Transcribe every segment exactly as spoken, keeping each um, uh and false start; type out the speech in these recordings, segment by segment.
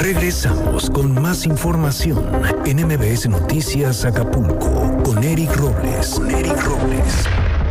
Regresamos con más información en M B S Noticias Acapulco con Eric Robles. Con Eric Robles.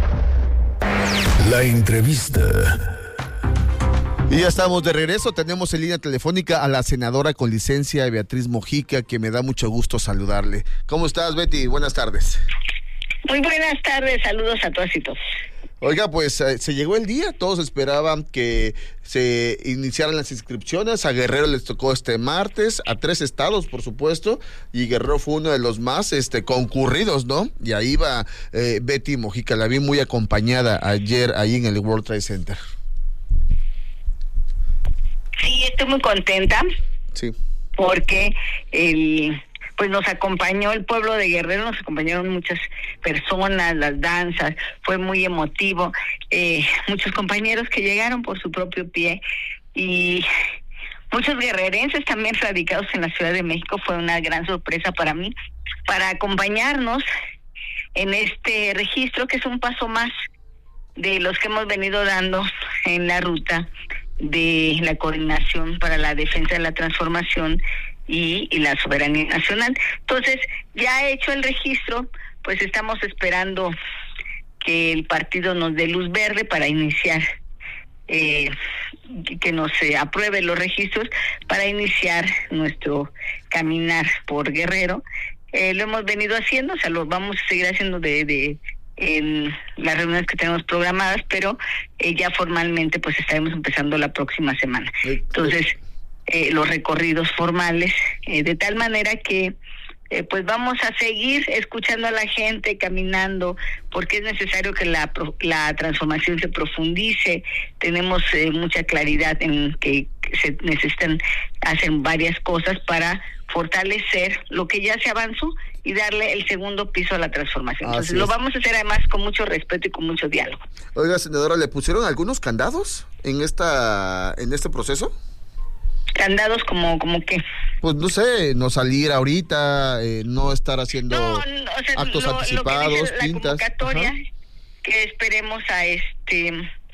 La entrevista. Y ya estamos de regreso, tenemos en línea telefónica a la senadora con licencia Beatriz Mojica, que me da mucho gusto saludarle. ¿Cómo estás, Betty? Buenas tardes. Muy buenas tardes, saludos a todas y todos. Oiga, pues eh, se llegó el día, todos esperaban que se iniciaran las inscripciones, a Guerrero les tocó este martes, a tres estados, por supuesto, y Guerrero fue uno de los más este concurridos, ¿no? Y ahí va eh, Betty Mojica, la vi muy acompañada ayer ahí en el World Trade Center. Sí, estoy muy contenta. Sí. Porque el, pues nos acompañó el pueblo de Guerrero, nos acompañaron muchas personas, las danzas, fue muy emotivo. Eh, muchos compañeros que llegaron por su propio pie y muchos guerrerenses también radicados en la Ciudad de México. Fue una gran sorpresa para mí, para acompañarnos en este registro, que es un paso más de los que hemos venido dando en la ruta de la coordinación para la defensa de la transformación y, y la soberanía nacional. Entonces, ya hecho el registro, pues estamos esperando que el partido nos dé luz verde para iniciar, eh, que nos eh, apruebe los registros para iniciar nuestro caminar por Guerrero. Eh, lo hemos venido haciendo, o sea, lo vamos a seguir haciendo de... de en las reuniones que tenemos programadas, pero eh, ya formalmente pues estaremos empezando la próxima semana. Entonces, eh, los recorridos formales, eh, de tal manera que eh, pues vamos a seguir escuchando a la gente, caminando, porque es necesario que la, la transformación se profundice. Tenemos eh, mucha claridad en que se necesitan hacer varias cosas para fortalecer lo que ya se avanzó y darle el segundo piso a la transformación. Entonces lo vamos a hacer además con mucho respeto y con mucho diálogo. Oiga, senadora, ¿le pusieron algunos candados en esta en este proceso? ¿Candados como, como qué? Pues no sé, no salir ahorita, eh, no estar haciendo no, no, o sea, actos lo, anticipados, lo que dice la pintas. Convocatoria, Ajá. Que esperemos a este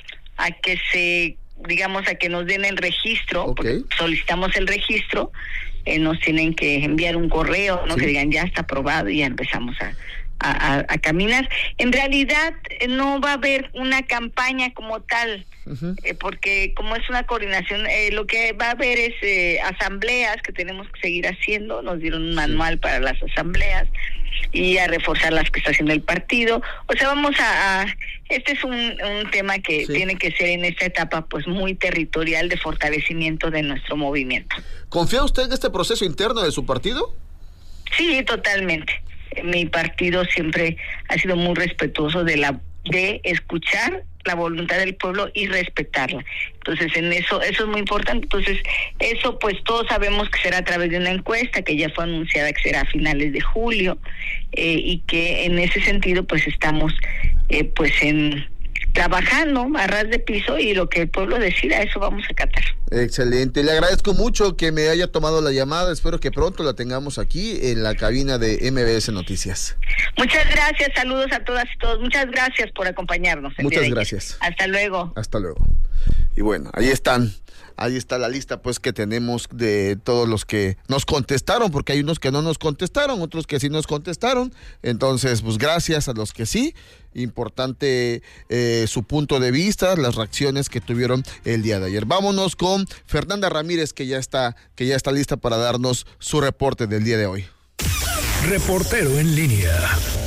a que se, digamos, a que nos den el registro, okay. Porque solicitamos el registro, eh, nos tienen que enviar un correo, no sí. Que digan ya está aprobado y ya empezamos a A, a, a caminar. En realidad eh, no va a haber una campaña como tal, uh-huh. eh, porque como es una coordinación, eh, lo que va a haber es eh, asambleas que tenemos que seguir haciendo. Nos dieron un manual sí. Para las asambleas y a reforzar las que está haciendo el partido. O sea, vamos a... a este es un, un tema que sí. Tiene que ser en esta etapa pues muy territorial de fortalecimiento de nuestro movimiento. ¿Confía usted en este proceso interno de su partido? Sí, totalmente. Mi partido siempre ha sido muy respetuoso de la de escuchar la voluntad del pueblo y respetarla. Entonces, en eso eso es muy importante. Entonces, eso pues todos sabemos que será a través de una encuesta que ya fue anunciada que será a finales de julio eh, y que en ese sentido pues estamos eh, pues en trabajando a ras de piso y lo que el pueblo decida, eso vamos a acatar. Excelente, le agradezco mucho que me haya tomado la llamada, espero que pronto la tengamos aquí en la cabina de M B S Noticias. Muchas gracias, saludos a todas y todos, muchas gracias por acompañarnos. Muchas gracias. Hasta luego. Hasta luego. Y bueno, ahí están. Ahí está la lista pues que tenemos de todos los que nos contestaron, porque hay unos que no nos contestaron, otros que sí nos contestaron. Entonces, pues gracias a los que sí. Importante eh, su punto de vista, las reacciones que tuvieron el día de ayer. Vámonos con Fernanda Ramírez, que ya está, que ya está lista para darnos su reporte del día de hoy. Reportero en línea.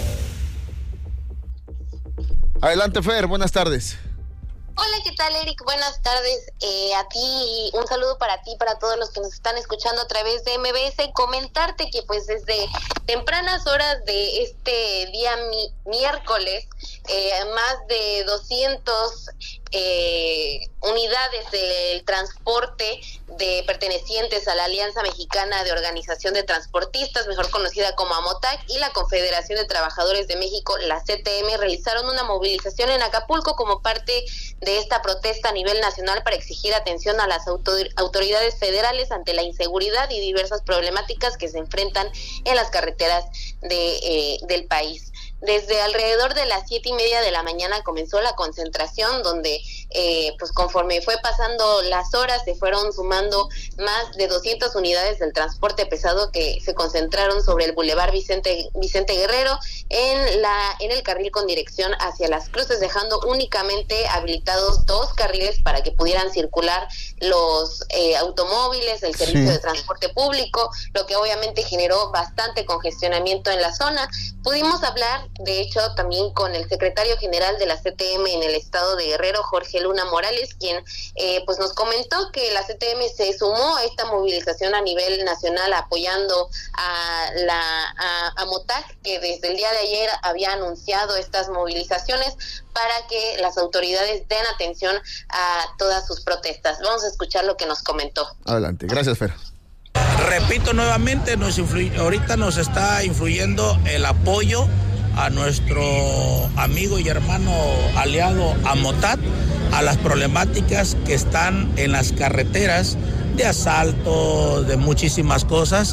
Adelante, Fer, buenas tardes. Hola, ¿qué tal, Eric? Buenas tardes. Eh, a ti, un saludo para ti, para todos los que nos están escuchando a través de M B S. Comentarte que pues desde tempranas horas de este día mi- miércoles, eh, más de doscientas eh, unidades del transporte de pertenecientes a la Alianza Mexicana de Organización de Transportistas, mejor conocida como AMOTAC, y la Confederación de Trabajadores de México, la C T M, realizaron una movilización en Acapulco como parte de esta protesta a nivel nacional para exigir atención a las autor- autoridades federales ante la inseguridad y diversas problemáticas que se enfrentan en las carreteras de, eh, del país. Desde alrededor de las siete y media de la mañana comenzó la concentración, donde eh, pues conforme fue pasando las horas se fueron sumando más de doscientas unidades del transporte pesado que se concentraron sobre el Boulevard Vicente Vicente Guerrero en la en el carril con dirección hacia Las Cruces, dejando únicamente habilitados dos carriles para que pudieran circular los eh, automóviles, el servicio sí. de transporte público, lo que obviamente generó bastante congestionamiento en la zona. Pudimos hablar, de hecho, también con el secretario general de la C T M en el estado de Guerrero, Jorge Luna Morales, quien eh, pues nos comentó que la C T M se sumó a esta movilización a nivel nacional apoyando a la a, a MOTAC, que desde el día de ayer había anunciado estas movilizaciones para que las autoridades den atención a todas sus protestas. Vamos a escuchar lo que nos comentó. Adelante, gracias, Fer. Repito nuevamente, nos influye, ahorita nos está influyendo el apoyo a nuestro amigo y hermano aliado AMOTAC, a las problemáticas que están en las carreteras de asalto, de muchísimas cosas.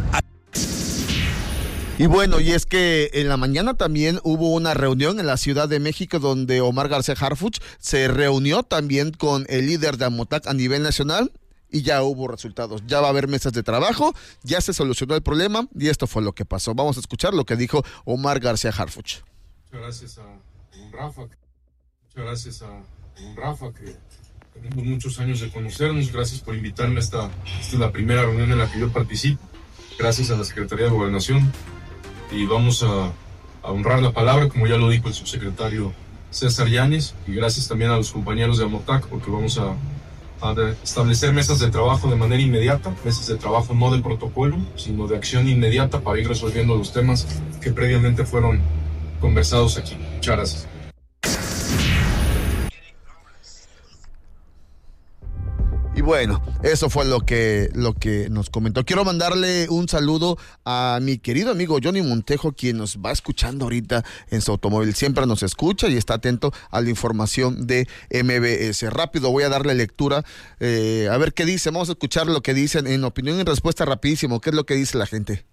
Y bueno, y es que en la mañana también hubo una reunión en la Ciudad de México donde Omar García Harfuch se reunió también con el líder de AMOTAC a nivel nacional y ya hubo resultados. Ya va a haber mesas de trabajo, ya se solucionó el problema y esto fue lo que pasó. Vamos a escuchar lo que dijo Omar García Harfuch. Muchas gracias a don Rafa, muchas gracias a don Rafa, que tenemos muchos años de conocernos. Gracias por invitarme a esta, esta es la primera reunión en la que yo participo. Gracias a la Secretaría de Gobernación. Y vamos a, a honrar la palabra, como ya lo dijo el subsecretario César Yáñez, y gracias también a los compañeros de AMOTAC, porque vamos a, a establecer mesas de trabajo de manera inmediata, mesas de trabajo no de protocolo, sino de acción inmediata para ir resolviendo los temas que previamente fueron conversados aquí. Muchas gracias. Y bueno, eso fue lo que, lo que nos comentó. Quiero mandarle un saludo a mi querido amigo Johnny Montejo, quien nos va escuchando ahorita en su automóvil. Siempre nos escucha y está atento a la información de M B S. Rápido, voy a darle lectura, eh, a ver qué dice. Vamos a escuchar lo que dicen en opinión y respuesta rapidísimo. ¿Qué es lo que dice la gente?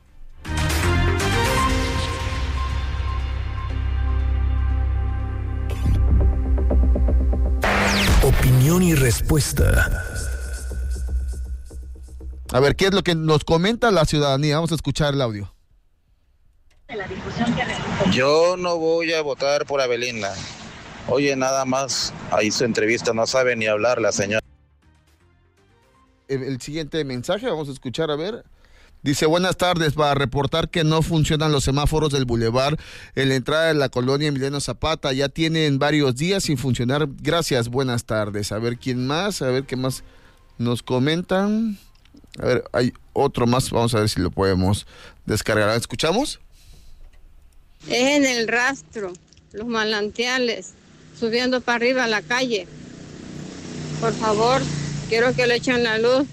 Opinión y respuesta. A ver, ¿qué es lo que nos comenta la ciudadanía? Vamos a escuchar el audio. Yo no voy a votar por Avelina. Oye, nada más, ahí su entrevista, no sabe ni hablar la señora. El, el siguiente mensaje, vamos a escuchar, a ver. Dice, buenas tardes, para reportar que no funcionan los semáforos del bulevar en la entrada de la colonia Emiliano Zapata. Ya tienen varios días sin funcionar. Gracias, buenas tardes. A ver quién más, a ver qué más nos comentan. A ver, hay otro más, vamos a ver si lo podemos descargar. ¿Escuchamos? Es en el rastro, los manantiales, subiendo para arriba a la calle. Por favor, quiero que le echen la luz.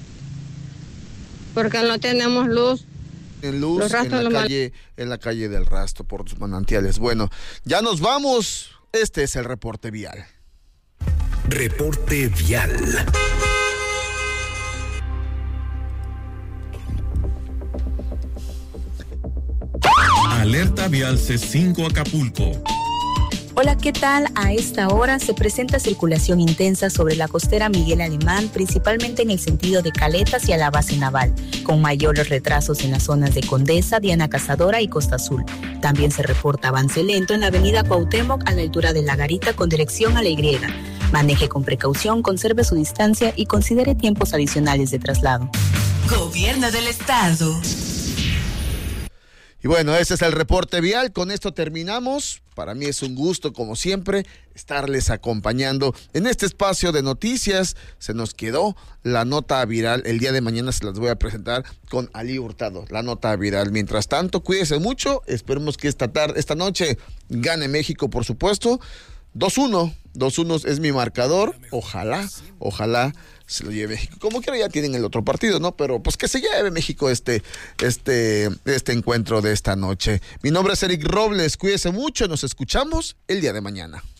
Porque no tenemos luz. En luz en la, calle, en la calle del Rastro por los manantiales. Bueno, ya nos vamos. Este es el reporte vial. Reporte vial. Alerta vial C cinco Acapulco. Hola, ¿qué tal? A esta hora se presenta circulación intensa sobre la costera Miguel Alemán, principalmente en el sentido de Caleta hacia la base naval, con mayores retrasos en las zonas de Condesa, Diana Cazadora y Costa Azul. También se reporta avance lento en la avenida Cuauhtémoc a la altura de La Garita con dirección a La Y. Maneje con precaución, conserve su distancia y considere tiempos adicionales de traslado. Gobierno del Estado. Y bueno, ese es el reporte vial. Con esto terminamos. Para mí es un gusto, como siempre, estarles acompañando en este espacio de noticias. Se nos quedó la nota viral. El día de mañana se las voy a presentar con Ali Hurtado, la nota viral. Mientras tanto, cuídense mucho. Esperemos que esta tarde, esta noche gane México, por supuesto. dos uno. dos uno es mi marcador. Ojalá, ojalá se lo lleve México. Como quiera ya tienen el otro partido, ¿no? Pero pues que se lleve México este, este, este encuentro de esta noche. Mi nombre es Eric Robles. Cuídese mucho. Nos escuchamos el día de mañana.